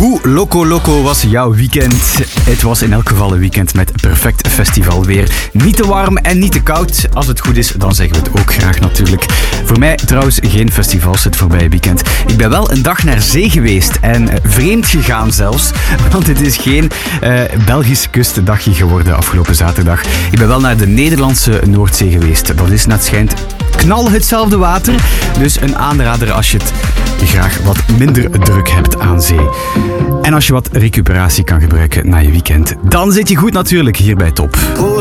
Hoe loco was jouw weekend? Het was in elk geval een weekend met perfect festivalweer. Niet te warm en niet te koud. Als het goed is, dan zeggen we het ook graag natuurlijk. Voor mij trouwens geen festivals het voorbije weekend. Ik ben wel een dag naar zee geweest en vreemd gegaan zelfs. Want het is geen Belgisch kustdagje geworden afgelopen zaterdag. Ik ben wel naar de Nederlandse Noordzee geweest. Dat is, naar het schijnt, knal hetzelfde water. Dus een aanrader als je het graag wat minder druk hebt aan zee. En als je wat recuperatie kan gebruiken na je weekend, dan zit je goed natuurlijk hier bij Top.